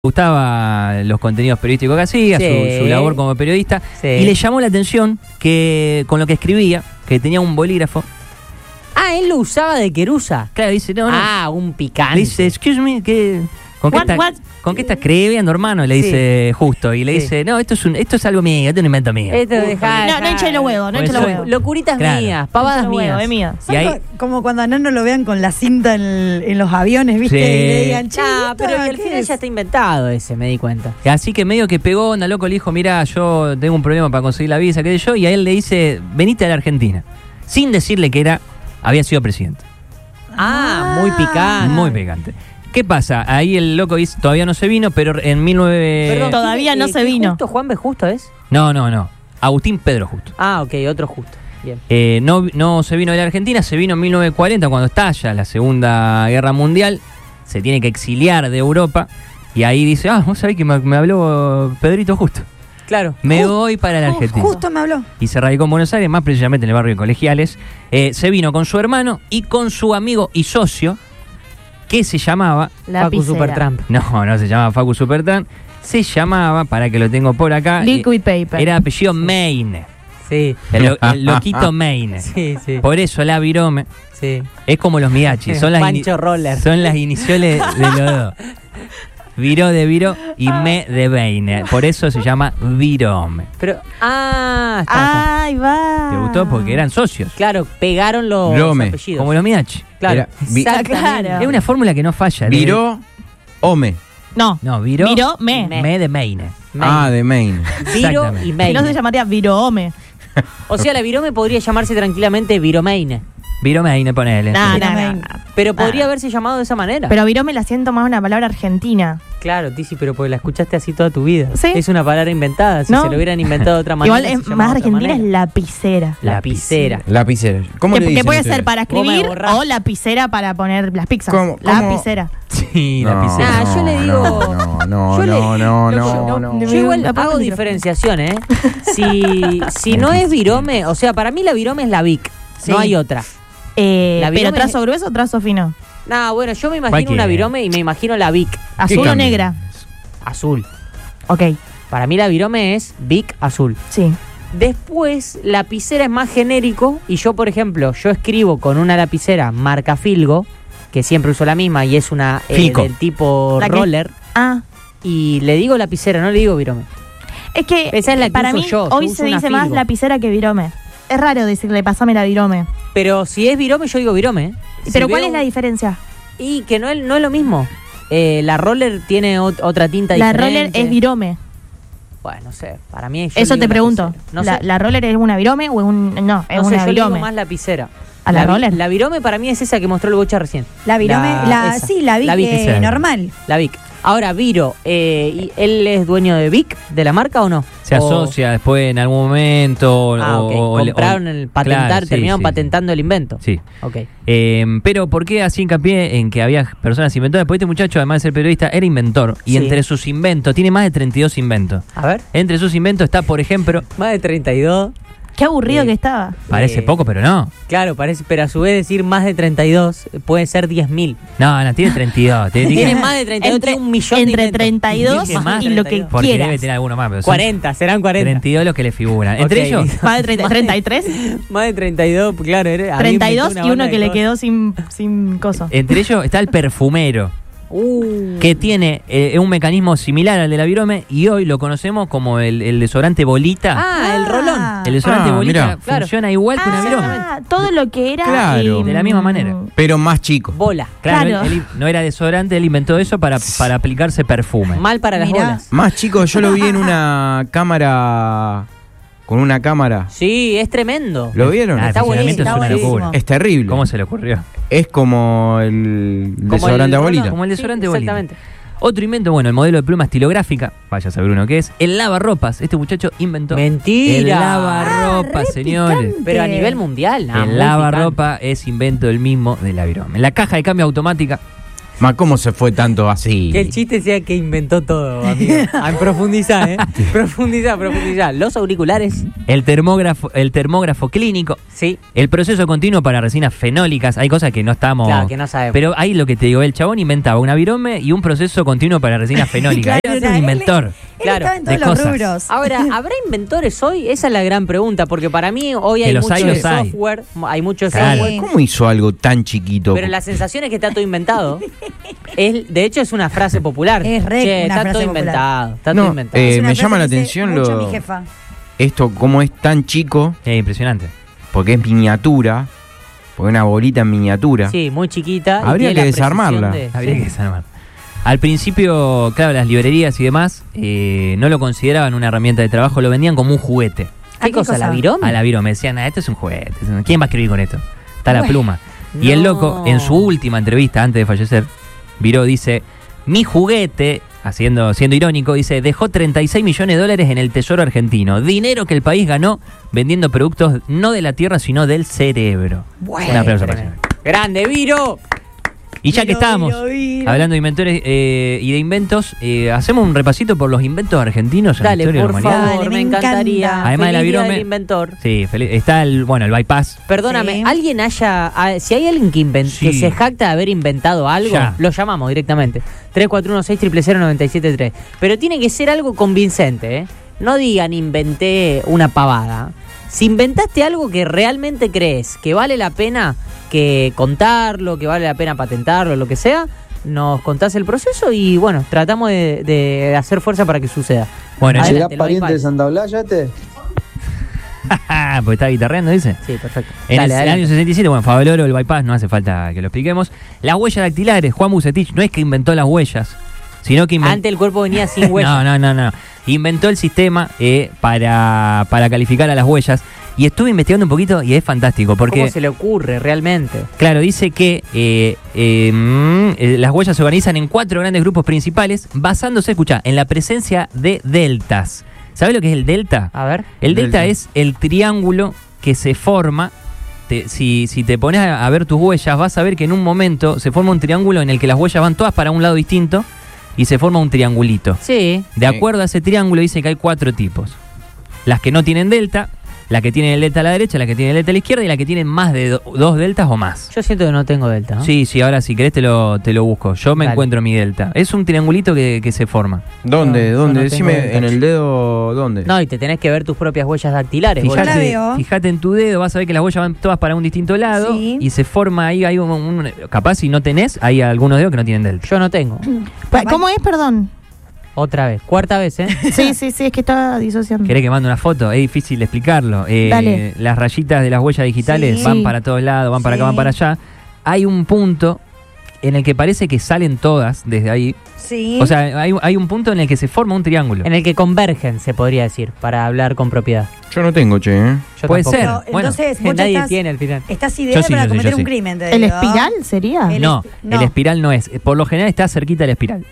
Gustaba los contenidos periodísticos que hacía, Sí. su labor como periodista, Sí. y le llamó la atención que con lo que escribía, que tenía un bolígrafo. Ah, él lo usaba de querusa. Claro, dice, no. Un picante. Le dice, excuse me, ¿con qué está escribiendo, hermano? Le dice justo, y le dice, no, esto es algo mío, esto es un invento mío. Esto dejá. No hinche los huevos, no hinche los huevos. Locuritas Claro. mías, pavadas No hinche los mías. huevos, es mío. Y ahí- Como cuando a Nano lo vean con la cinta en los aviones, ¿viste? Sí. Y le digan, che, Ah, ¿esto pero y al qué final es? ya está inventado ese, me di cuenta. Así que medio que pegó, onda loco, le dijo, mira, yo tengo un problema para conseguir la visa, qué sé yo, y a él le dice, venite a la Argentina, sin decirle que había sido presidente. Muy picante. Muy picante. ¿Qué pasa? Ahí el loco dice, todavía no se vino, pero en 19... Perdón, Todavía no se ¿qué vino. Justo, Juan B. Justo es? No. Agustín Pedro Justo. Ah, ok, otro justo. Bien. No se vino de la Argentina, se vino en 1940 cuando estalla la Segunda Guerra Mundial. Se tiene que exiliar de Europa. Y ahí dice, vos sabés que me habló Pedrito Justo. Claro. Me voy para la Argentina. Justo me habló. Y se radicó en Buenos Aires, más precisamente en el barrio de Colegiales. Se vino con su hermano y con su amigo y socio, que se llamaba... Facu Supertramp. No se llamaba Facu Supertramp. Se llamaba, para que lo tengo por acá... Liquid paper. Era apellido Meine. Sí. El loquito Meine. Sí. Por eso la virome Sí. es como los Midachi. Son las, Pancho Roller. son las iniciales de los dos. Viró de Viró y Me de Meine. Por eso se llama virome. Pero. Está. Ahí va. ¿Te gustó? Porque eran socios. Claro, pegaron los Brome. apellidos. Como los Midachi. Claro. Era vi- Exactamente. Claro. Es una fórmula que no falla. Viró, Ome. No. No, Viró. Viró, me. Me de Meine. De Maine. Viro Exactamente. y Si Meine. no se llamaría Viroome. O sea, la virome podría llamarse tranquilamente Viromeine. Viró Meine, ponele. No, Sí. no. Pero podría haberse llamado de esa manera. Pero Virome la siento más una palabra argentina. Claro, Tizi, pero porque la escuchaste así toda tu vida. Sí. Es una palabra inventada. Si No. se lo hubieran inventado de otra manera. Igual se es llamaba más de otra argentina, es manera. lapicera. Lapicera. Lapicera. ¿Cómo le Que dicen puede ustedes? ser para Vos me escribir borrás. o lapicera para poner las pizzas. ¿Cómo? Lapicera. Sí, No, lapicera. yo le digo- No, yo le- no. Yo igual Apaga hago el micrófono. diferenciación, ¿eh? Si no es virome, o sea, para mí la virome es la Vic. Sí. No hay otra. Pero virome trazo grueso o trazo fino. No, bueno, yo me imagino Cualquiera. una virome y me imagino la Vic. Azul o cambio? negra. Azul. Ok, Para mí la virome es Vic azul. sí. Después, lapicera es más genérico y yo, por ejemplo, yo escribo con una lapicera marca Filgo, que siempre uso la misma y es una Filco. del tipo La que- roller, Ah, y le digo lapicera, no le digo virome. es que Esa es la que para uso mí yo hoy uso se una dice más Filgo. lapicera que virome. Es raro decirle, pasame la virome. Pero si es virome, yo digo virome. ¿eh? Pero Si ¿cuál veo- es la diferencia? Y que no es lo mismo. La roller tiene otra tinta La diferente. roller es virome. Bueno, no sé, para mí... yo Eso le te digo pregunto. lapicera. No ¿La, sé, ¿La roller es una virome o es un...? No, es no sé, una yo le digo virome. más lapicera. ¿A la roller? La virome para mí es esa que mostró el Bocha recién. La virome, esa. sí, la vi La Vic. esa. normal. La Vic. Ahora, Viro, ¿y él es dueño de Vic, de la marca o no? Se asocia después en algún momento. Ok. Compraron el patentar, Claro, sí, terminaron sí. patentando el invento. Sí. Ok. Pero ¿por qué así hincapié en que había personas inventoras? Porque este muchacho, además de ser periodista, era inventor. Y Sí. entre sus inventos, tiene más de 32 inventos. A ver. Entre sus inventos está, por ejemplo, Más de 32. Qué aburrido Sí. que estaba. parece poco, pero no. Claro, parece, pero a su vez decir más de 32 puede ser 10.000. No, tiene 32. Tiene más de 32, tiene un millón de Entre inventos. 32 Dije más y lo que 32. Porque quieras. debe tener alguno más. Pero son 40, serán 40. 32 los que le figuran. Entre Ok. ellos, Más de 30, 33. Más de 32, claro. Había 32 inventado y una uno banda que de le cosas. quedó sin coso. entre ellos está el perfumero, que tiene un mecanismo similar al de la virome y hoy lo conocemos como el desodorante bolita. El rolón. El desodorante bolita mirá. Claro. funciona igual que una virome. Todo lo que era... Claro. De la misma manera. Pero más chico. Bola. Claro, Claro. él no era desodorante, él inventó eso para aplicarse perfume. Mal para las Mirá. bolas. Más chico, yo lo vi en una cámara. Con una cámara. Sí, es tremendo. ¿Lo vieron? Ah, el Está funcionamiento buenísimo, es una está locura. buenísimo. Es terrible. ¿Cómo se le ocurrió? Es como el Como desodorante a el bolita. rolón. Como el desodorante bolita. Exactamente. Otro invento, bueno, el modelo de pluma estilográfica, vaya a saber uno qué es. El lavarropas. Este muchacho inventó Mentira. el lavarropas, re señores. picante. Pero a nivel mundial, nada. El lavarropa es invento del mismo de la virome. La caja de cambio automática ¿Cómo se fue tanto así? Que el chiste sea que inventó todo, amigo. Profundizá, ¿eh? Profundizá. Los auriculares, El termógrafo clínico. sí. El proceso continuo para resinas fenólicas. Hay cosas que no estamos... Claro, que no sabemos. Pero ahí lo que te digo, el chabón inventaba una virome y un proceso continuo para resinas fenólicas. Claro, Era o sea, un inventor. Él Claro, estaba en de todos los cosas. rubros. Ahora, ¿habrá inventores hoy? Esa es la gran pregunta, porque para mí hoy Que hay los mucho hay, de los hay. software, hay mucho Claro. software, ¿Cómo hizo algo tan chiquito? pero la sensación es que está todo inventado. De hecho, es una frase popular. Es re Che, una está frase todo popular. inventado. Está No, todo inventado. Es una me frase llama la que dice atención mucho lo- mi jefa. Esto, cómo es tan chico, Impresionante. porque es miniatura, porque es una bolita en miniatura. Sí, muy chiquita. y Habría tiene que la precisión desarmarla. Habría sí. que desarmar. Al principio, claro, las librerías y demás no lo consideraban una herramienta de trabajo, lo vendían como un juguete. ¿Qué cosa? ¿La virome? A la virome decían, esto es un juguete. ¿Quién va a escribir con esto? Está la Bueno. pluma. Y el No. loco, en su última entrevista antes de fallecer, Viró dice, mi juguete, siendo irónico, dice, dejó 36 millones de dólares en el tesoro argentino. Dinero que el país ganó vendiendo productos no de la tierra, sino del cerebro. Bueno. Un aplauso para Tremendo. él. ¡Grande, Viro! Y ya que Viro, estábamos Viro, Viro. hablando de inventores y de inventos, hacemos un repasito por los inventos argentinos en Dale, la historia de por la humanidad. favor, Dale, me me encantaría. encanta. Además de la Feliz día virome. del inventor. Sí, está el bypass. Perdóname, Sí. si hay alguien que Sí. se jacta de haber inventado algo, Ya. lo llamamos directamente. 341-600-973. Pero tiene que ser algo convincente, ¿eh? No digan inventé una pavada. Si inventaste algo que realmente crees que vale la pena que contarlo, que vale la pena patentarlo, lo que sea, nos contás el proceso y bueno, tratamos de hacer fuerza para que suceda. Bueno, Adelante, ¿Serás el pariente bypass. de Santa Blaya este? porque está guitarreando, dice. Sí, perfecto. En Dale, el adelante. año 67, bueno, Favaloro, el bypass, no hace falta que lo expliquemos. Las huellas dactilares, Juan Bucetich no es que inventó las huellas, sino que inventó... Antes el cuerpo venía sin huella. No. Inventó el sistema para calificar a las huellas. Y estuve investigando un poquito y es fantástico, porque... ¿Cómo se le ocurre realmente? Claro, dice que las huellas se organizan en 4 grandes grupos principales, basándose, escuchá, en la presencia de deltas. ¿Sabés lo que es el delta? A ver. El delta Delta. es el triángulo que se forma. Si te pones a ver tus huellas, vas a ver que en un momento se forma un triángulo en el que las huellas van todas para un lado distinto y se forma un triangulito. Sí. De acuerdo a ese triángulo dice que hay 4 tipos. Las que no tienen delta, la que tienen el delta a la derecha, la que tienen el delta a la izquierda y la que tienen más de 2 deltas o más. Yo siento que no tengo delta, ¿no? Sí, ahora si querés te lo busco. Yo me Dale. encuentro mi delta. Es un triangulito que se forma. ¿Dónde? No, ¿Dónde? yo no Decime, tengo en el dedo, ¿dónde? No, y te tenés que ver tus propias huellas dactilares. Fíjate. boludo. la veo. Fíjate en tu dedo, vas a ver que las huellas van todas para un distinto lado Sí. y se forma ahí, hay capaz si no tenés, hay algunos dedos que no tienen delta. Yo no tengo. ¿Cómo es, perdón? Otra vez. Cuarta vez, ¿eh? Sí, es que estaba disociando. ¿Querés que mande una foto? Es difícil explicarlo. Dale. Las rayitas de las huellas digitales Sí. van Sí. para todos lados, van para acá, Sí. van para allá. Hay un punto en el que parece que salen todas desde ahí. Sí. O sea, hay un punto en el que se forma un triángulo. En el que convergen, se podría decir, para hablar con propiedad. Yo no tengo, che, ¿eh? Yo Puede tampoco. ser. Pero, Bueno, entonces, vos ya Nadie estás, tiene al final. estás ideal Yo sí, para yo sí, cometer yo un sí. crimen. te ¿El digo. espiral sería? El- No, no. el espiral no es. Por lo general está cerquita del espiral.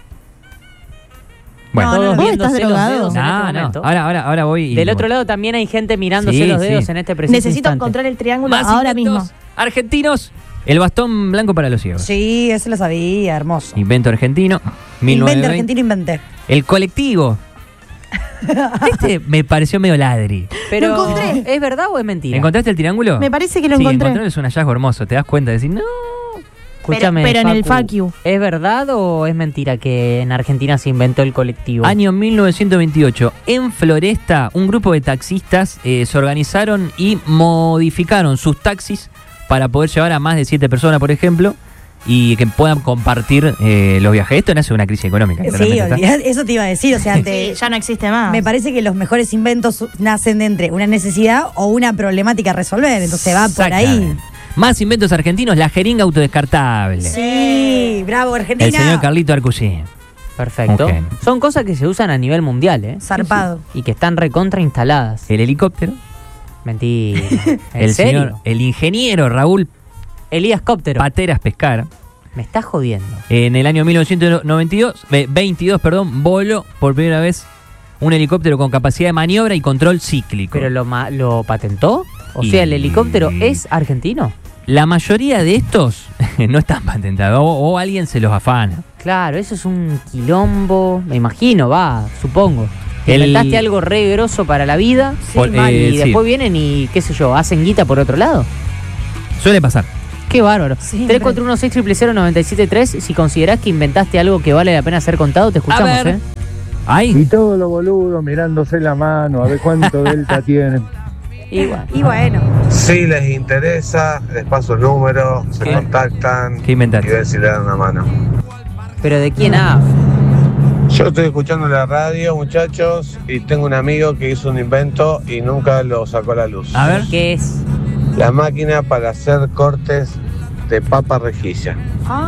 Bueno. No, Todos ¿Vos viéndose estás los drogado? dedos en No, este no. momento. Ahora voy. y Del voy. otro lado también hay gente mirándose Sí, los dedos sí. en este preciso Necesito instante. encontrar el triángulo Más ahora inventos mismo. argentinos. El bastón blanco para los ciegos. Sí, eso lo sabía, hermoso. Invento argentino. Invente 1920. argentino, inventé. El colectivo. Este me pareció medio ladri. Pero, Lo encontré. ¿es verdad o es mentira? ¿Encontraste el triángulo? Me parece que lo sí, encontré. encontrarlo es un hallazgo hermoso. Te das cuenta de decir, no. Escúchame, pero en el Facu, fuck you. ¿es verdad o es mentira que en Argentina se inventó el colectivo? Año 1928. En Floresta, un grupo de taxistas se organizaron y modificaron sus taxis para poder llevar a más de 7 personas, por ejemplo, y que puedan compartir los viajes. Esto nace de una crisis económica. Sí, claramente, ¿está? olvidate, eso te iba a decir. O sea, Sí, ya no existe más. me parece que los mejores inventos nacen de entre una necesidad o una problemática a resolver. Entonces va por ahí. Exactamente. Más inventos argentinos, la jeringa autodescartable. Sí, bravo, Argentina. El señor Carlito Arcusí. Perfecto. Ok. Son cosas que se usan a nivel mundial, ¿eh? Zarpado. Y que están recontra instaladas. El helicóptero. Mentira. ¿En El serio? señor, el ingeniero Raúl Elías Cóptero. Pateras Pescara. Me estás jodiendo. En el año 1922, voló por primera vez un helicóptero con capacidad de maniobra y control cíclico. ¿Pero lo patentó? O Y- sea, ¿el helicóptero es argentino? La mayoría de estos no están patentados o alguien se los afana. Claro, eso es un quilombo, me imagino, supongo. Inventaste algo re grosso para la vida y sí. después vienen y, qué sé yo, hacen guita por otro lado. Suele pasar. Qué bárbaro. Siempre. 341-600-973, si considerás que inventaste algo que vale la pena ser contado, te escuchamos, A ver. ¿eh? ¿Ay? Y todos los boludos mirándose la mano a ver cuánto delta tienen. Y bueno. Si les interesa, les paso el número, se ¿Qué? contactan ¿Qué inventaste? y ven si le dan una mano. Pero ¿de quién habla? Yo estoy escuchando la radio, muchachos, y tengo un amigo que hizo un invento y nunca lo sacó a la luz. A ver. ¿Qué es? La máquina para hacer cortes de papa rejilla.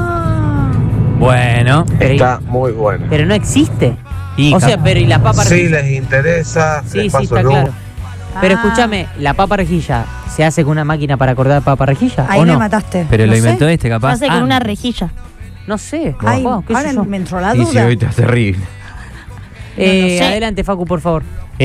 Bueno. Está muy buena. Pero no existe. Y O sea, pero ¿y la papa Si rejilla? les interesa, Sí, les sí, paso está el número. claro. Pero escúchame, ¿la papa rejilla se hace con una máquina para cortar papa rejilla? Ahí ¿O me no? mataste. Pero No lo sé. inventó este, Se capaz. hace con una rejilla. No sé. Ay, Wow, ¿qué sé ahora yo? me entró la Y si duda. hoy está terrible. No lo sé. Adelante, Facu, por favor.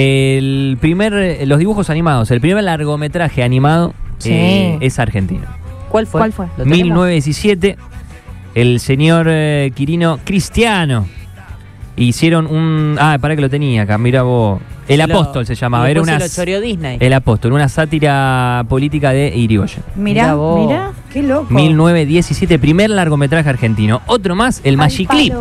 Los dibujos animados, el primer largometraje animado Sí. es argentino. ¿Cuál fue? ¿Cuál fue? ¿Lo tenemos? 1917, el señor Quirino Cristiano hicieron un... para que lo tenía acá, mira vos. El Se lo- Apóstol se y llamaba, era después una... se lo choreó Disney. El Apóstol, una sátira política de Irigoyen. Mirá Mirá, vos. Mirá. qué loco. 1917, primer largometraje argentino. Otro más, el Magic Clip.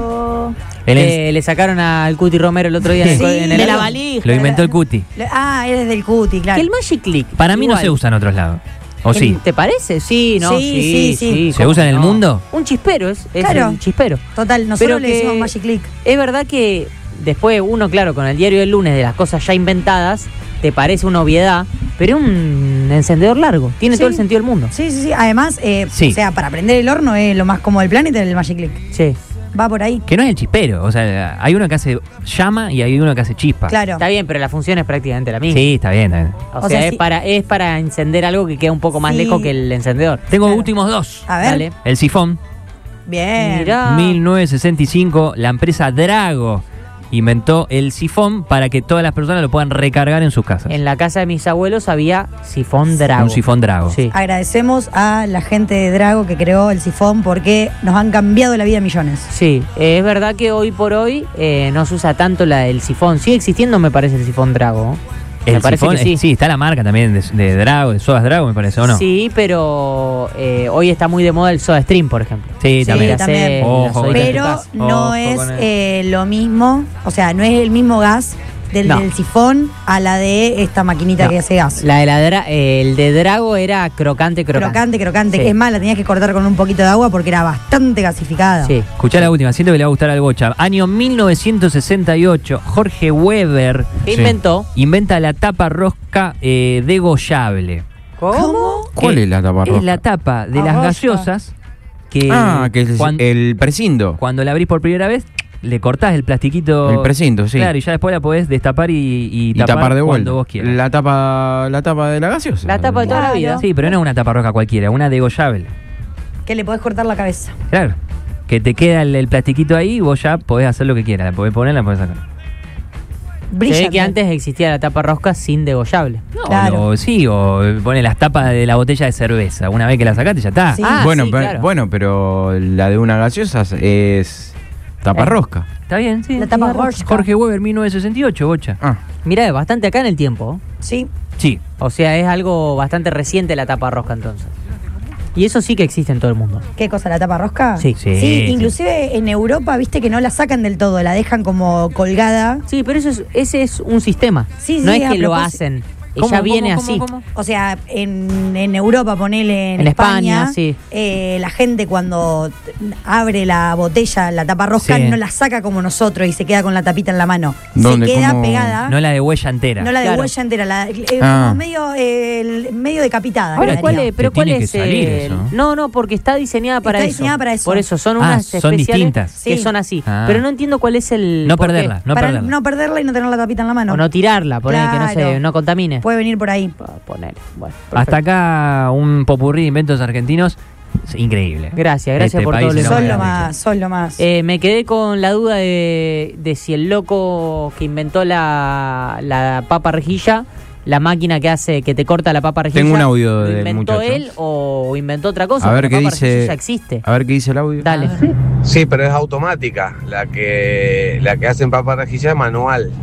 Le sacaron al Cuti Romero el otro día Sí, en el de la avión. valija. Lo inventó el Cuti. Eres del cuti, claro. Que el Magic Click. Para mí no igual. se usa en otros lados. ¿O sí? ¿Te parece? Sí, no, Sí, sí. ¿Se ¿cómo usa en el no? mundo? Un chispero es Claro. el chispero. Total, nosotros Pero le que- decimos Magic Click. Es verdad que después uno, claro, con el diario del lunes de las cosas ya inventadas, te parece una obviedad, pero es un encendedor largo. Tiene Sí. todo el sentido del mundo. Sí, sí, sí. Además, Sí. o sea, para prender el horno es lo más cómodo del planeta el Magic Click. Sí. Va por ahí. Que no es el chispero. O sea, hay uno que hace llama y hay uno que hace chispa. Claro. Está bien, pero la función es prácticamente la misma. Sí, está bien, está bien. O O sea, sea, es para encender algo que queda un poco más Sí. lejos que el encendedor. Tengo Claro. últimos dos. A ver. Dale. El sifón. Bien. Mirá. 1965, la empresa Drago inventó el sifón para que todas las personas lo puedan recargar en sus casas. En la casa de mis abuelos había sifón Drago. Un sifón Drago. Sí. Agradecemos a la gente de Drago que creó el sifón porque nos han cambiado la vida a millones. Sí, es verdad que hoy por hoy no se usa tanto el sifón. Sigue existiendo, me parece, el sifón Drago. Me El parece sifón, que sí. sí, está la marca también de Drago, de Sodas Drago, me parece, ¿o no? Sí, pero hoy está muy de moda el Soda Stream, por ejemplo. Sí, Sí, también. también. Ojo con Pero Ojo no es con lo mismo, o sea, no es el mismo gas del sifón a la de esta maquinita No. que hace gas. El de Drago era crocante. Crocante. Sí. Es más, la tenías que cortar con un poquito de agua porque era bastante gasificada. Sí. Escuchá la última, siento que le va a gustar al Bocha. Año 1968, Jorge Weber ¿Qué Sí. inventó? inventa la tapa rosca degollable. ¿Cómo? ¿Cuál Que es la tapa Es roja? la tapa de las Rosca. gaseosas que, Que es el precinto. cuando la abrís por primera vez, le cortás el plastiquito. El precinto, sí. Claro, y ya después la podés destapar y Y tapar de vuelta. cuando vos quieras. La tapa de la gaseosa. La tapa de toda la Claro. vida. Sí, pero no es una tapa roja cualquiera, una degollable. Que le podés cortar la cabeza. Claro. Que te queda el plastiquito ahí y vos ya podés hacer lo que quieras. La podés poner, la podés sacar. Se Brilla. ve que antes existía la tapa rosca sin degollable. No, Claro. o pone las tapas de la botella de cerveza. Una vez que la sacaste, ya está. Sí. bueno, sí, pero, claro. bueno, pero la de una gaseosa es tapa rosca. Está bien, sí. La tapa Tiene razón. rosca. Jorge Weber, 1968, Bocha. Ah, Mirá, es bastante acá en el tiempo. Sí. Sí. O sea, es algo bastante reciente la tapa rosca entonces. Y eso sí que existe en todo el mundo. ¿Qué cosa, la tapa rosca? Sí. Sí. Inclusive en Europa, viste que no la sacan del todo, la dejan como colgada. Sí, pero ese es un sistema. Sí, no sí, es a que lo propósito. hacen. ¿Cómo, Ella cómo, viene cómo, así. cómo? O sea, en Europa, ponele en En España, sí. la gente cuando abre la botella, la tapa rosca, Sí. no la saca como nosotros y se queda con la tapita en la mano. ¿Dónde? Se queda ¿Cómo? pegada, No la de huella entera. no la de Claro. huella entera, Ah. como medio decapitada. Ahora, quedaría. ¿cuál es? Pero Te ¿cuál tiene que es? salir eso. No, porque está diseñada para Está eso. diseñada para eso. Por eso, son Ah, unas son especiales distintas. que Sí. son así. Ah. Pero no entiendo cuál es el. No por qué. perderla, no Para perderla. no perderla y no tener la tapita en la mano. O no tirarla, poner que no Claro. no contamine. Puede venir por ahí. Poner. Bueno, Hasta perfecto. acá un popurrí de inventos argentinos. Es increíble. Gracias Este por país todo es lo lo Son más lo grande. más, son lo más. Me quedé con la duda de si el loco que inventó la papa rejilla la máquina que te corta la papa rejilla. Tengo un audio ¿Lo del inventó muchacho. él o inventó otra cosa? A ver La qué papa dice. rejilla ya existe. A ver qué dice el audio. Dale. Sí, pero es automática. La que hacen papa rejilla es manual.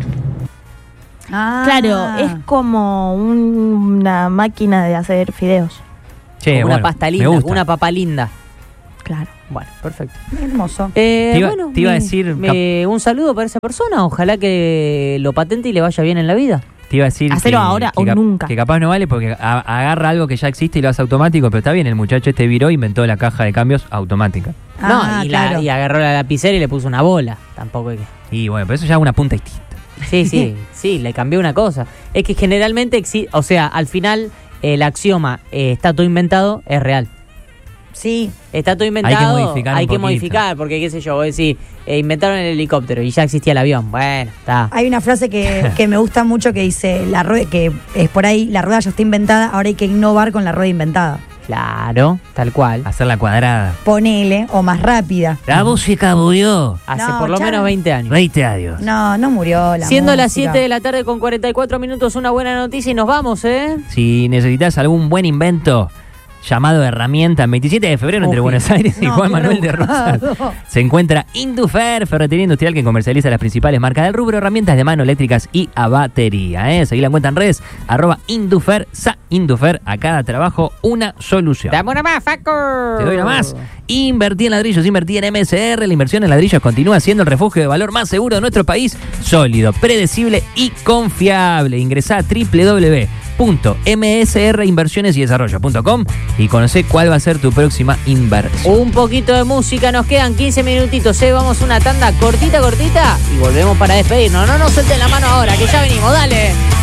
Ah. Claro, es como una máquina de hacer fideos. Che, Como una bueno, pasta me linda, gusta. una papa linda. Claro. Bueno, perfecto. Hermoso. Te iba a mi- decir, un saludo para esa persona. Ojalá que lo patente y le vaya bien en la vida. Te iba a decir Hacelo ahora o nunca. que capaz no vale porque agarra algo que ya existe y lo hace automático, pero está bien, el muchacho este viró e inventó la caja de cambios automática. Ah, y claro. agarró la lapicera y le puso una bola. Tampoco hay que... Y bueno, pero eso ya es una punta distinta. Sí, le cambió una cosa. Es que generalmente, o sea, al final el axioma está todo inventado, es real. Sí. Está todo inventado, modificar un hay que poquito. modificar, porque qué sé yo, vos decís, inventaron el helicóptero y ya existía el avión. Bueno, está. Hay una frase que me gusta mucho que dice que es por ahí, la rueda ya está inventada, ahora hay que innovar con la rueda inventada. Claro, tal cual. Hacerla cuadrada. Ponele, o más rápida. La música murió. Hace No, por lo Charo. menos 20 años. 20 años. No, no murió la Siendo las música. 7 de la tarde con 44 minutos, una buena noticia y nos vamos, ¿eh? Si necesitas algún buen invento llamado herramienta, en 27 de febrero entre Uy. Buenos Aires y No, Juan qué Manuel de Rosas, rebuscado. se encuentra Indufer, ferretería industrial que comercializa las principales marcas del rubro, herramientas de mano eléctricas y a batería. Seguí la cuenta en redes, @Indufer, Indufer, a cada trabajo una solución. Dame una más, Faco. Te doy una más. Invertí en ladrillos, invertí en MSR. La inversión en ladrillos continúa siendo el refugio de valor más seguro de nuestro país. Sólido, predecible y confiable. Ingresá a www.msrinversionesyDesarrollo.com y conocé cuál va a ser tu próxima inversión. Un poquito de música, nos quedan 15 minutitos, vamos a una tanda cortita y volvemos para despedirnos. No nos suelten la mano ahora, que ya venimos, dale.